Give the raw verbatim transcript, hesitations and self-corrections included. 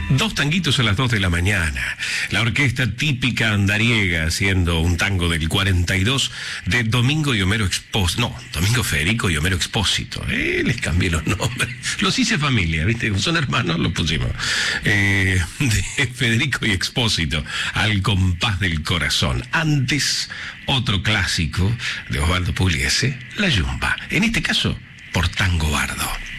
Dos tanguitos a las dos de la mañana. La orquesta típica andariega haciendo un tango del cuarenta y dos de Domingo y Homero Expósito. No, Domingo Federico y Homero Expósito. Eh, les cambié los nombres. Los hice familia, ¿viste? Son hermanos, los pusimos. Eh, de Federico y Expósito, Al compás del corazón. Antes, otro clásico de Osvaldo Pugliese, La Yumba. En este caso, por Tango Bardo.